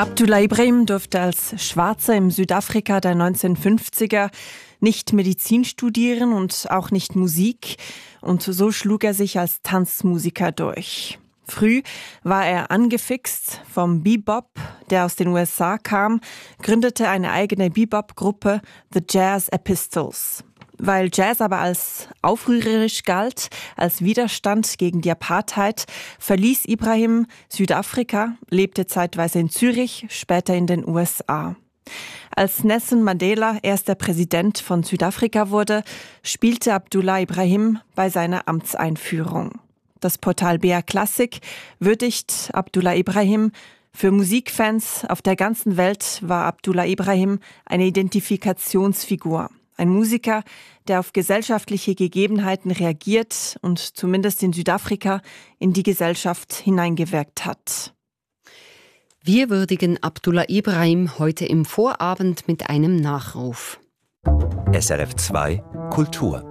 Abdullah Ibrahim durfte als Schwarzer im Südafrika der 1950er nicht Medizin studieren und auch nicht Musik. Und so schlug er sich als Tanzmusiker durch. Früh war er angefixt vom Bebop, der aus den USA kam, gründete eine eigene Bebop-Gruppe, The Jazz Epistles. Weil Jazz aber als aufrührerisch galt, als Widerstand gegen die Apartheid, verließ Ibrahim Südafrika, lebte zeitweise in Zürich, später in den USA. Als Nelson Mandela erster Präsident von Südafrika wurde, spielte Abdullah Ibrahim bei seiner Amtseinführung. Das Portal BR Classic würdigt Abdullah Ibrahim. Für Musikfans auf der ganzen Welt war Abdullah Ibrahim eine Identifikationsfigur. Ein Musiker, der auf gesellschaftliche Gegebenheiten reagiert und zumindest in Südafrika in die Gesellschaft hineingewirkt hat. Wir würdigen Abdullah Ibrahim heute im Vorabend mit einem Nachruf. SRF 2 Kultur.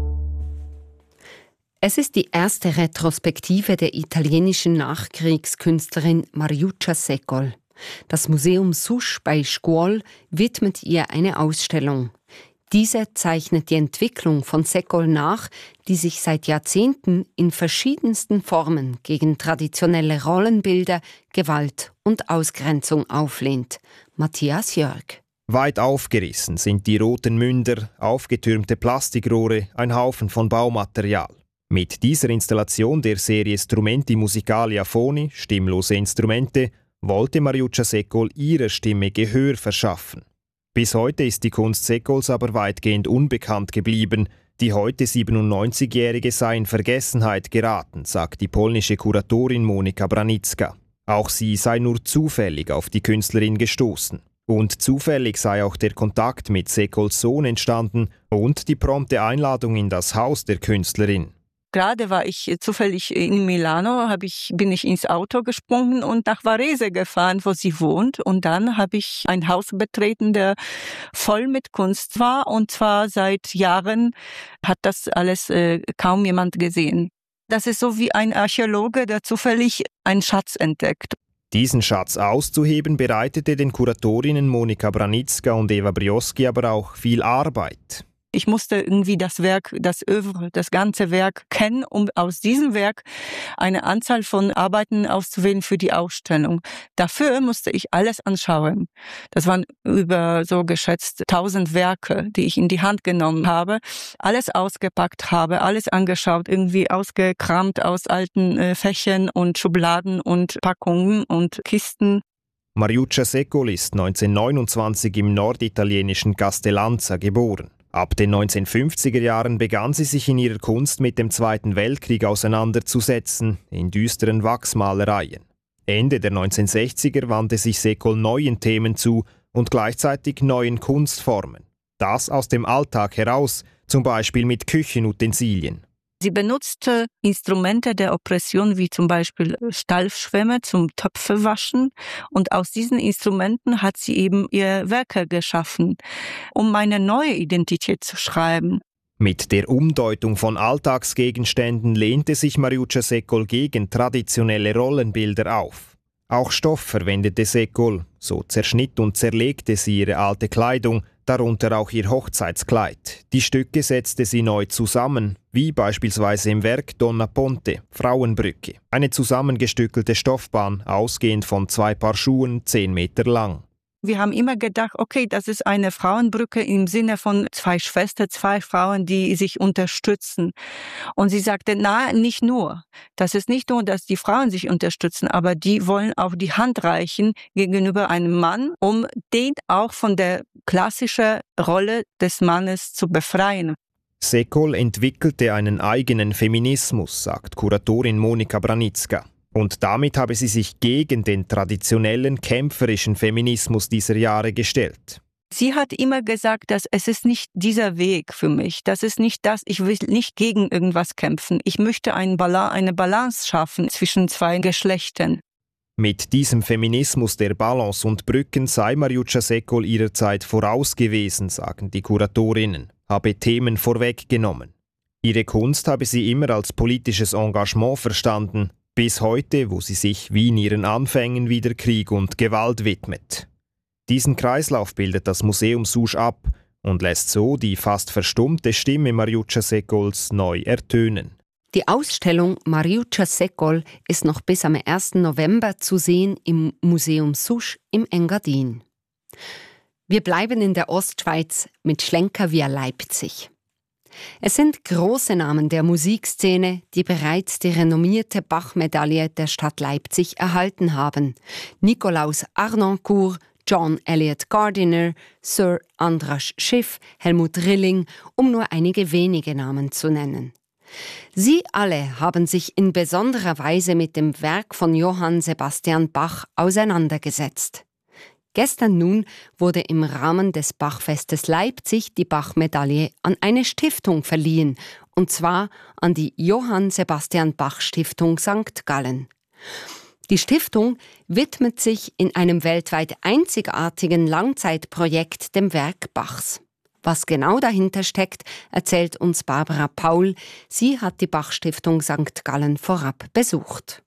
Es ist die erste Retrospektive der italienischen Nachkriegskünstlerin Mariuccia Secol. Das Museum Susch bei Scuol widmet ihr eine Ausstellung. Diese zeichnet die Entwicklung von Secol nach, die sich seit Jahrzehnten in verschiedensten Formen gegen traditionelle Rollenbilder, Gewalt und Ausgrenzung auflehnt. Matthias Jörg. Weit aufgerissen sind die roten Münder, aufgetürmte Plastikrohre, ein Haufen von Baumaterial. Mit dieser Installation der Serie Strumenti Musicali a Foni, stimmlose Instrumente, wollte Mariuccia Secol ihrer Stimme Gehör verschaffen. Bis heute ist die Kunst Secols aber weitgehend unbekannt geblieben. Die heute 97-Jährige sei in Vergessenheit geraten, sagt die polnische Kuratorin Monika Branicka. Auch sie sei nur zufällig auf die Künstlerin gestoßen. Und zufällig sei auch der Kontakt mit Secols Sohn entstanden und die prompte Einladung in das Haus der Künstlerin. Gerade war ich zufällig in Milano, bin ich ins Auto gesprungen und nach Varese gefahren, wo sie wohnt. Und dann habe ich ein Haus betreten, der voll mit Kunst war. Und zwar seit Jahren hat das alles kaum jemand gesehen. Das ist so wie ein Archäologe, der zufällig einen Schatz entdeckt. Diesen Schatz auszuheben bereitete den Kuratorinnen Monika Branicka und Eva Brioschi aber auch viel Arbeit. Ich musste irgendwie das Werk, das Œuvre, das ganze Werk kennen, um aus diesem Werk eine Anzahl von Arbeiten auszuwählen für die Ausstellung. Dafür musste ich alles anschauen. Das waren über so geschätzt 1000 Werke, die ich in die Hand genommen habe, alles ausgepackt habe, alles angeschaut, irgendwie ausgekramt aus alten Fächern und Schubladen und Packungen und Kisten. Mariuccia Secol ist 1929 im norditalienischen Castellanza geboren. Ab den 1950er Jahren begann sie sich in ihrer Kunst mit dem Zweiten Weltkrieg auseinanderzusetzen, in düsteren Wachsmalereien. Ende der 1960er wandte sich Secol neuen Themen zu und gleichzeitig neuen Kunstformen. Das aus dem Alltag heraus, zum Beispiel mit Küchenutensilien. Sie benutzte Instrumente der Oppression wie zum Beispiel Stahlschwämme zum Töpfewaschen und aus diesen Instrumenten hat sie eben ihre Werke geschaffen, um eine neue Identität zu schreiben. Mit der Umdeutung von Alltagsgegenständen lehnte sich Mariuccia Secol gegen traditionelle Rollenbilder auf. Auch Stoff verwendete Secol, so zerschnitt und zerlegte sie ihre alte Kleidung, darunter auch ihr Hochzeitskleid. Die Stücke setzte sie neu zusammen, wie beispielsweise im Werk Donna Ponte, Frauenbrücke. Eine zusammengestückelte Stoffbahn, ausgehend von 2 Paar Schuhen, 10 Meter lang. Wir haben immer gedacht, okay, das ist eine Frauenbrücke im Sinne von 2 Schwestern, 2 Frauen, die sich unterstützen. Und sie sagte, nein, nicht nur. Das ist nicht nur, dass die Frauen sich unterstützen, aber die wollen auch die Hand reichen gegenüber einem Mann, um den auch von der klassischen Rolle des Mannes zu befreien. Secol entwickelte einen eigenen Feminismus, sagt Kuratorin Monika Branicka. Und damit habe sie sich gegen den traditionellen kämpferischen Feminismus dieser Jahre gestellt. Sie hat immer gesagt, dass es ist nicht dieser Weg für mich. Das ist nicht das, ich will nicht gegen irgendwas kämpfen. Ich möchte eine Balance schaffen zwischen 2 Geschlechtern. Mit diesem Feminismus der Balance und Brücken sei Mariuccia Secol ihrer Zeit voraus gewesen, sagen die Kuratorinnen, habe Themen vorweggenommen. Ihre Kunst habe sie immer als politisches Engagement verstanden. Bis heute, wo sie sich wie in ihren Anfängen wieder Krieg und Gewalt widmet. Diesen Kreislauf bildet das Museum Sousch ab und lässt so die fast verstummte Stimme Mariuccia Secols neu ertönen. Die Ausstellung Mariuccia Secol ist noch bis am 1. November zu sehen im Museum Sousch im Engadin. Wir bleiben in der Ostschweiz mit Schlenker via Leipzig. Es sind große Namen der Musikszene, die bereits die renommierte Bach-Medaille der Stadt Leipzig erhalten haben. Nikolaus Arnoncourt, John Eliot Gardiner, Sir Andras Schiff, Helmut Rilling, um nur einige wenige Namen zu nennen. Sie alle haben sich in besonderer Weise mit dem Werk von Johann Sebastian Bach auseinandergesetzt. Gestern nun wurde im Rahmen des Bachfestes Leipzig die Bach-Medaille an eine Stiftung verliehen, und zwar an die Johann Sebastian Bach Stiftung St. Gallen. Die Stiftung widmet sich in einem weltweit einzigartigen Langzeitprojekt dem Werk Bachs. Was genau dahinter steckt, erzählt uns Barbara Paul. Sie hat die Bach-Stiftung St. Gallen vorab besucht.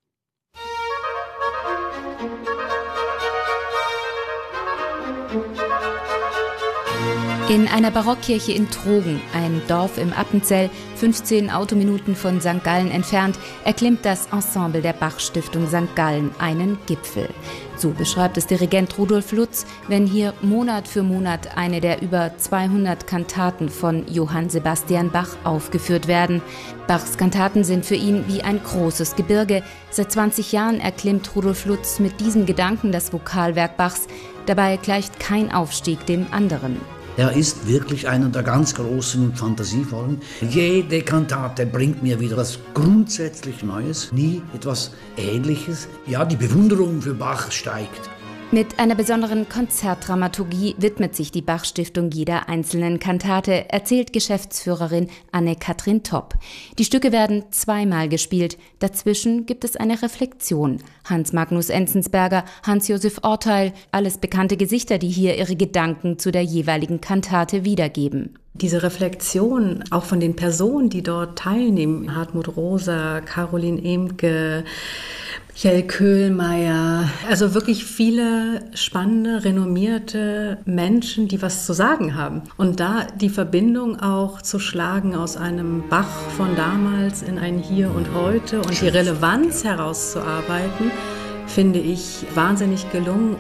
In einer Barockkirche in Trogen, ein Dorf im Appenzell, 15 Autominuten von St. Gallen entfernt, erklimmt das Ensemble der Bach-Stiftung St. Gallen einen Gipfel. So beschreibt es Dirigent Rudolf Lutz, wenn hier Monat für Monat eine der über 200 Kantaten von Johann Sebastian Bach aufgeführt werden. Bachs Kantaten sind für ihn wie ein großes Gebirge. Seit 20 Jahren erklimmt Rudolf Lutz mit diesem Gedanken das Vokalwerk Bachs. Dabei gleicht kein Aufstieg dem anderen. Er ist wirklich einer der ganz großen und fantasievollen. Jede Kantate bringt mir wieder etwas grundsätzlich Neues, nie etwas Ähnliches. Ja, die Bewunderung für Bach steigt. Mit einer besonderen Konzertdramaturgie widmet sich die Bach-Stiftung jeder einzelnen Kantate, erzählt Geschäftsführerin Anne-Kathrin Topp. Die Stücke werden zweimal gespielt, dazwischen gibt es eine Reflexion. Hans Magnus Enzensberger, Hans-Josef Orteil, alles bekannte Gesichter, die hier ihre Gedanken zu der jeweiligen Kantate wiedergeben. Diese Reflexion auch von den Personen, die dort teilnehmen, Hartmut Rosa, Caroline Emke, Michael Köhlmeier, also wirklich viele spannende, renommierte Menschen, die was zu sagen haben. Und da die Verbindung auch zu schlagen aus einem Bach von damals in ein Hier und Heute und die Relevanz herauszuarbeiten, finde ich wahnsinnig gelungen.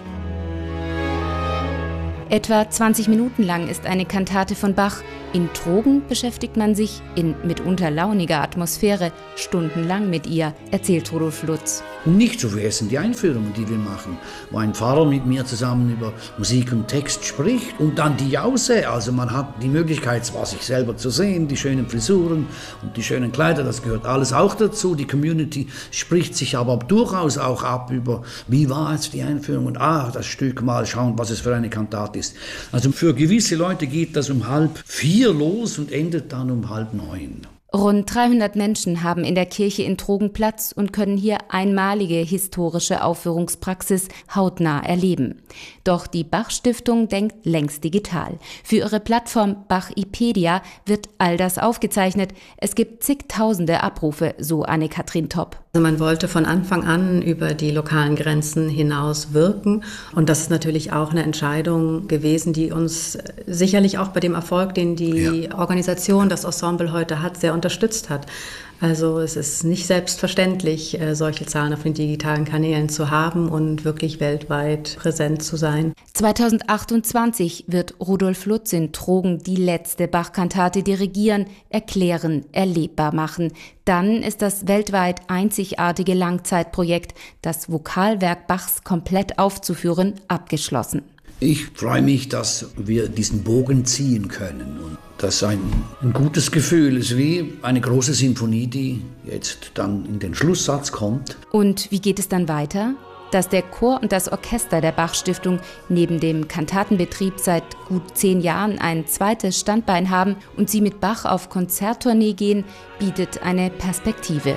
Etwa 20 Minuten lang ist eine Kantate von Bach. In Trogen beschäftigt man sich in mitunter launiger Atmosphäre stundenlang mit ihr, erzählt Rudolf Lutz. Und nicht zu vergessen die Einführungen, die wir machen, wo ein Pfarrer mit mir zusammen über Musik und Text spricht und dann die Jause, also man hat die Möglichkeit, zwar sich selber zu sehen, die schönen Frisuren und die schönen Kleider, das gehört alles auch dazu. Die Community spricht sich aber durchaus auch ab über, wie war jetzt die Einführung und das Stück mal schauen, was es für eine Kantate ist. Also für gewisse Leute geht das um 3:30 los und endet dann um 8:30. Rund 300 Menschen haben in der Kirche in Trogen Platz und können hier einmalige historische Aufführungspraxis hautnah erleben. Doch die Bach-Stiftung denkt längst digital. Für ihre Plattform Bachipedia wird all das aufgezeichnet. Es gibt zigtausende Abrufe, so Anne-Kathrin Topp. Man wollte von Anfang an über die lokalen Grenzen hinaus wirken. Und das ist natürlich auch eine Entscheidung gewesen, die uns sicherlich auch bei dem Erfolg, den die Organisation, das Ensemble heute hat, sehr unterstützt hat. Also es ist nicht selbstverständlich, solche Zahlen auf den digitalen Kanälen zu haben und wirklich weltweit präsent zu sein. 2028 wird Rudolf Lutz in Trogen die letzte Bach-Kantate dirigieren, erklären, erlebbar machen. Dann ist das weltweit einzigartige Langzeitprojekt, das Vokalwerk Bachs komplett aufzuführen, abgeschlossen. Ich freue mich, dass wir diesen Bogen ziehen können. Und das ist ein gutes Gefühl. Es ist wie eine große Symphonie, die jetzt dann in den Schlusssatz kommt. Und wie geht es dann weiter? Dass der Chor und das Orchester der Bach-Stiftung neben dem Kantatenbetrieb seit gut 10 Jahren ein zweites Standbein haben und sie mit Bach auf Konzerttournee gehen, bietet eine Perspektive.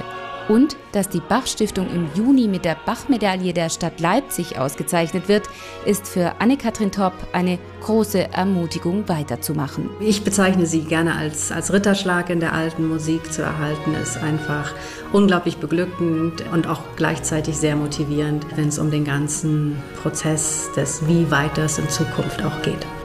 Und dass die Bach-Stiftung im Juni mit der Bach-Medaille der Stadt Leipzig ausgezeichnet wird, ist für Anne-Kathrin Topp eine große Ermutigung, weiterzumachen. Ich bezeichne sie gerne als Ritterschlag in der alten Musik zu erhalten, ist einfach unglaublich beglückend und auch gleichzeitig sehr motivierend, wenn es um den ganzen Prozess des Wie weiter es in Zukunft auch geht.